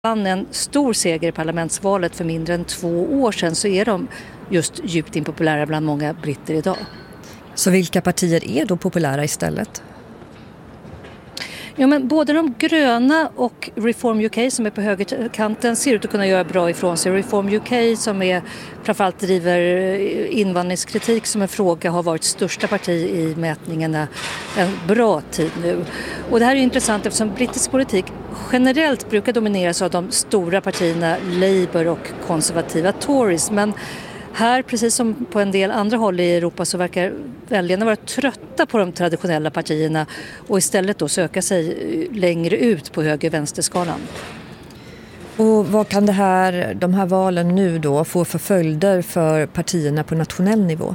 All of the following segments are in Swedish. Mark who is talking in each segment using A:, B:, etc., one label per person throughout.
A: vann en stor seger i parlamentsvalet för mindre än 2 år sedan, så är de just djupt impopulära bland många britter idag.
B: Så vilka partier är då populära istället?
A: Ja, men både de gröna och Reform UK som är på högerkanten ser ut att kunna göra bra ifrån sig. Reform UK som är framförallt driver invandringskritik som en fråga har varit största parti i mätningarna en bra tid nu. Och det här är intressant eftersom brittisk politik generellt brukar domineras av de stora partierna Labour och konservativa Tories, men här, precis som på en del andra håll i Europa, så verkar väljarna vara trötta på de traditionella partierna och istället då söka sig längre ut på höger-vänsterskalan.
B: Och vad kan de här valen nu då få för följder för partierna på nationell nivå?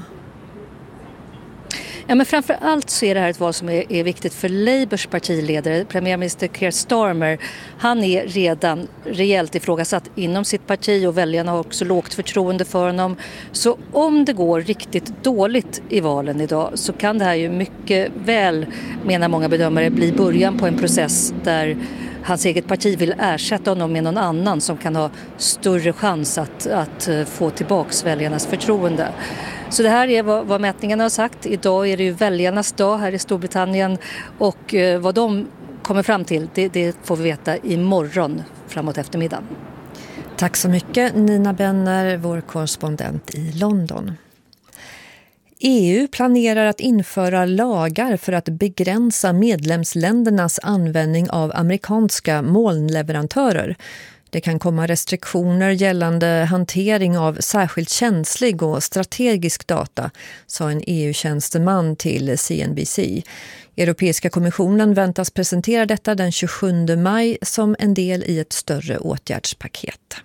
A: Ja, men framför allt så är det här ett val som är viktigt för Labours partiledare, premiärminister Keir Starmer. Han är redan rejält ifrågasatt inom sitt parti och väljarna har också lågt förtroende för honom. Så om det går riktigt dåligt i valen idag så kan det här ju mycket väl, menar många bedömare, bli början på en process där hans eget parti vill ersätta honom med någon annan som kan ha större chans att få tillbaks väljarnas förtroende. Så det här är vad mätningarna har sagt. Idag är det ju väljarnas dag här i Storbritannien och vad de kommer fram till det får vi veta imorgon framåt eftermiddagen.
B: Tack så mycket Nina Benner, vår korrespondent i London. EU planerar att införa lagar för att begränsa medlemsländernas användning av amerikanska molnleverantörer. Det kan komma restriktioner gällande hantering av särskilt känslig och strategisk data, sa en EU-tjänsteman till CNBC. Europeiska kommissionen väntas presentera detta den 27 maj som en del i ett större åtgärdspaket.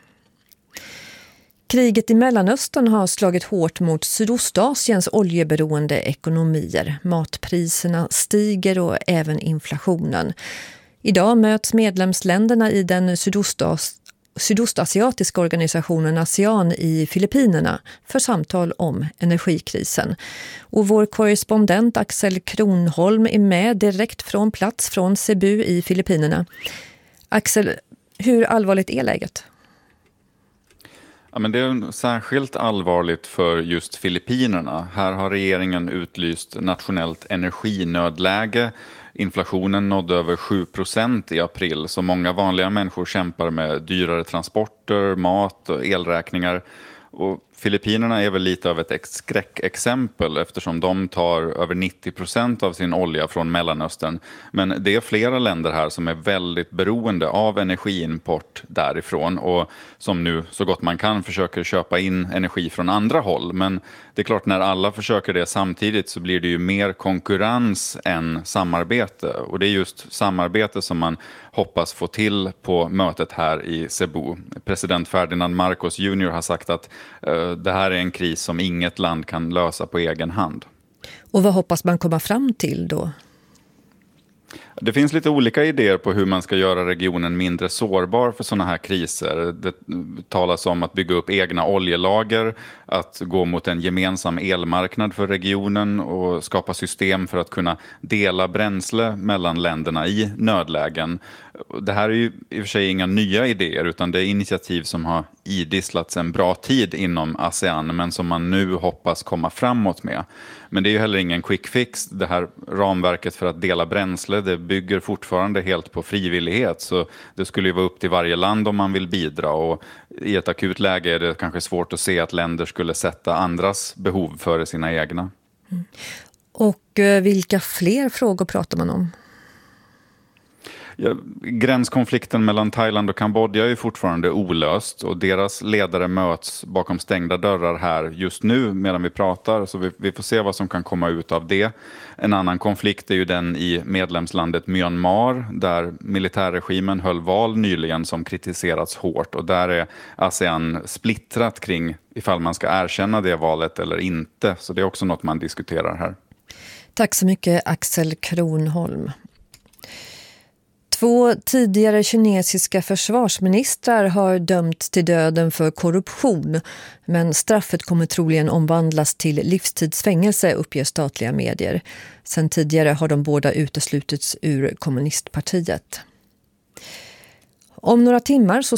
B: Kriget i Mellanöstern har slagit hårt mot Sydostasiens oljeberoende ekonomier. Matpriserna stiger och även inflationen. Idag möts medlemsländerna i den sydostasiatiska organisationen ASEAN i Filippinerna för samtal om energikrisen. Och vår korrespondent Axel Kronholm är med direkt från plats från Cebu i Filippinerna. Axel, hur allvarligt är läget?
C: Ja, men det är särskilt allvarligt för just Filippinerna. Här har regeringen utlyst nationellt energinödläge. Inflationen nådde över 7% i april, så många vanliga människor kämpar med dyrare transporter, mat och elräkningar. Och Filippinerna är väl lite av ett skräckexempel eftersom de tar över 90% av sin olja från Mellanöstern. Men det är flera länder här som är väldigt beroende av energiimport därifrån och som nu så gott man kan försöker köpa in energi från andra håll. Men det är klart, när alla försöker det samtidigt så blir det ju mer konkurrens än samarbete. Och det är just samarbete som man hoppas få till på mötet här i Cebu. President Ferdinand Marcos Jr. har sagt att det här är en kris som inget land kan lösa på egen hand.
B: Och vad hoppas man komma fram till då?
C: Det finns lite olika idéer på hur man ska göra regionen mindre sårbar för sådana här kriser. Det talas om att bygga upp egna oljelager, att gå mot en gemensam elmarknad för regionen och skapa system för att kunna dela bränsle mellan länderna i nödlägen. Det här är ju i och för sig inga nya idéer utan det är initiativ som har idisslats en bra tid inom ASEAN men som man nu hoppas komma framåt med. Men det är ju heller ingen quick fix. Det här ramverket för att dela bränsle, det bygger fortfarande helt på frivillighet, så det skulle ju vara upp till varje land om man vill bidra, och i ett akut läge är det kanske svårt att se att länder skulle sätta andras behov före sina egna.
B: Mm. Och vilka fler frågor pratar man om?
C: Ja, gränskonflikten mellan Thailand och Kambodja är fortfarande olöst och deras ledare möts bakom stängda dörrar här just nu medan vi pratar, så vi får se vad som kan komma ut av det. En annan konflikt är ju den i medlemslandet Myanmar där militärregimen höll val nyligen som kritiserats hårt, och där är ASEAN splittrat kring ifall man ska erkänna det valet eller inte, så det är också något man diskuterar här.
B: Tack så mycket Axel Kronholm. 2 tidigare kinesiska försvarsministrar har dömts till döden för korruption, men straffet kommer troligen omvandlas till livstidsfängelse, uppger statliga medier. Sen tidigare har de båda uteslutits ur kommunistpartiet. Om några timmar så